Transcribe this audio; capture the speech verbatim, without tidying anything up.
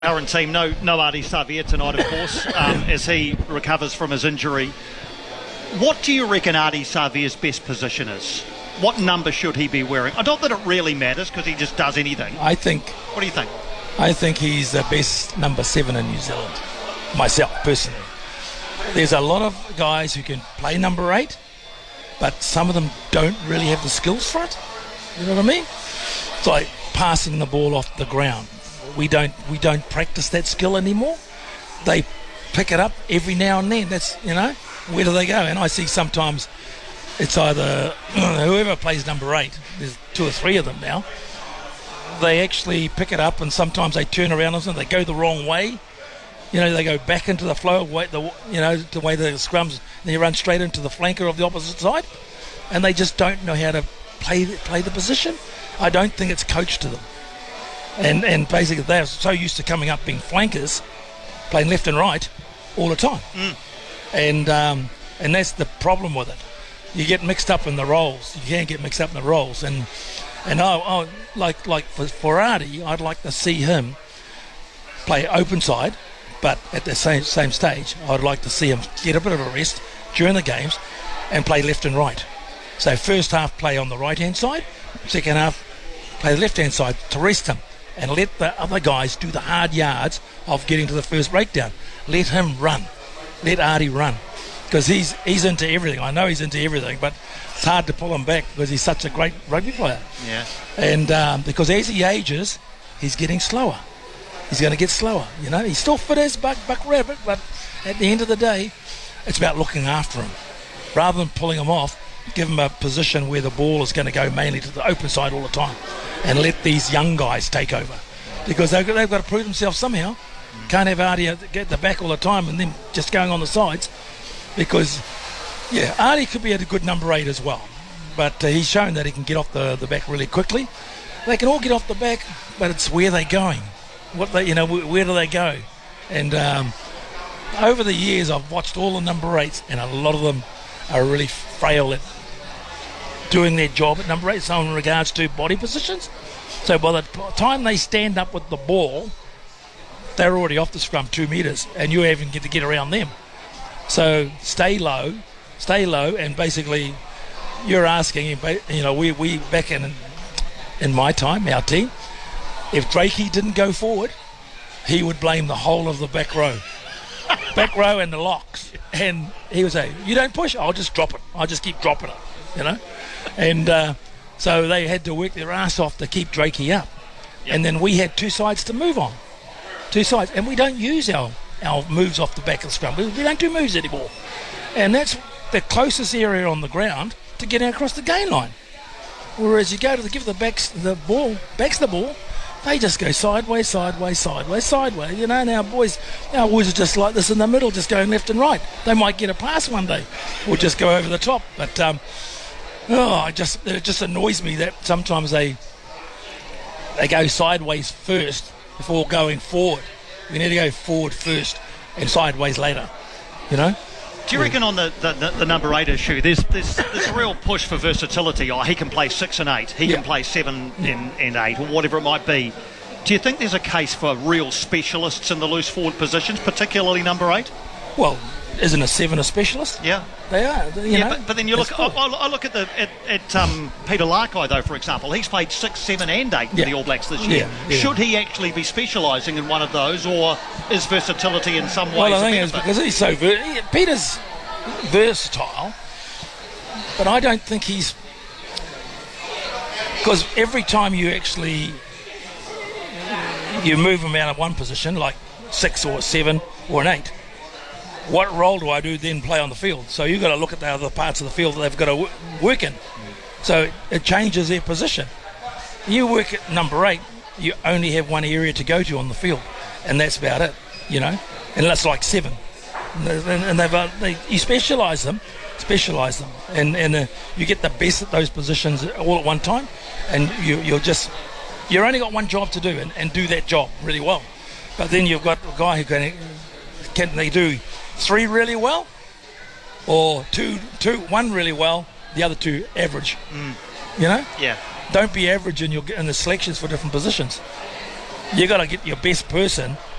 Current team, no no Ardie Savea tonight, of course, um, as he recovers from his injury. What do you reckon Ardie Savea's best position is? What number should he be wearing? I don't think it really matters because he just does anything. I think. What do you think? I think he's the best number seven in New Zealand, myself, personally. There's a lot of guys who can play number eight, but some of them don't really have the skills for it. You know what I mean? It's like passing the ball off the ground. We don't we don't practice that skill anymore. They pick it up every now and then. That's, you know, where do they go? And I see sometimes it's either whoever plays number eight, there's two or three of them now, they actually pick it up and sometimes they turn around and they go the wrong way. You know, they go back into the flow, the you know, the way the scrums, they run straight into the flanker of the opposite side, and they just don't know how to play play the position. I don't think it's coached to them. And and basically they're so used to coming up being flankers, playing left and right all the time. Mm. And um, and that's the problem with it. You get mixed up in the roles. You can get mixed up in the roles. And and I, I like like for, for Ardie, I'd like to see him play open side, but at the same same stage, I'd like to see him get a bit of a rest during the games and play left and right. So first half play on the right hand side, second half play the left hand side to rest him. And let the other guys do the hard yards of getting to the first breakdown. Let him run. Let Ardie run. Because he's he's into everything. I know he's into everything, but it's hard to pull him back because he's such a great rugby player. Yeah. And um, because as he ages, he's getting slower. He's going to get slower. You know, he's still fit as Buck, Buck Rabbit, but at the end of the day, it's about looking after him. Rather than pulling him off, give him a position where the ball is going to go mainly to the open side all the time. And let these young guys take over, because they've got, they've got to prove themselves somehow. Can't have Ardie get the back all the time and then just going on the sides, because yeah, Ardie could be at a good number eight as well, but uh, he's shown that he can get off the, the back really quickly. They can all get off the back, but it's where they're going, what they you know where, where do they go? And um, over the years I've watched all the number eights, and a lot of them are really frail at doing their job at number eight, so in regards to body positions. So by the time they stand up with the ball, they're already off the scrum two metres, and you haven't get to get around them. So stay low, stay low, and basically you're asking, you know, we, we back in in my time, our team, if Drakey didn't go forward, he would blame the whole of the back row. Back row and the locks. And he would say, you don't push, I'll just drop it. I'll just keep dropping it, you know. And uh, so they had to work their ass off to keep Drakey up. Yep. And then we had two sides to move on. Two sides. And we don't use our, our moves off the back of the scrum. We, we don't do moves anymore. And that's the closest area on the ground to getting across the gain line. Whereas you go to the, give the backs the ball, backs the ball, they just go sideways, sideways, sideways, sideways. You know, and our boys, our boys are just like this in the middle, just going left and right. They might get a pass one day or just go over the top. But um, oh, it just it just annoys me that sometimes they they go sideways first before going forward. We need to go forward first and sideways later. You know. Do you reckon on the, the, the number eight issue, there's, there's there's a real push for versatility? Oh, he can play six and eight, he yeah. can play seven and, and eight, or whatever it might be. Do you think there's a case for real specialists in the loose forward positions, particularly number eight? Well, isn't a seven a specialist? Yeah, they are. You yeah, know, but, but then you look. I, I look at the at, at um, Peter Larkai though, for example. He's played six, seven, and eight yeah. in the All Blacks this year. Yeah, yeah. Should he actually be specialising in one of those, or is versatility in some ways? Well, I think a it's benefit? because he's so ver- Peter's versatile, but I don't think he's, because every time you actually you move him out of one position, like six or seven or an eight, what role do I do then play on the field? So you've got to look at the other parts of the field that they've got to w- work in. So it changes their position. You work at number eight, you only have one area to go to on the field, and that's about it, you know, and that's like seven. And they've uh, they, you specialise them, specialise them, and and uh, you get the best at those positions all at one time, and you you're just you're only got one job to do and, and do that job really well. But then you've got a guy who can can they do three really well, or two two one really well, the other two average. Mm. You know? Yeah. Don't be average in your in the selections for different positions. You got to get your best person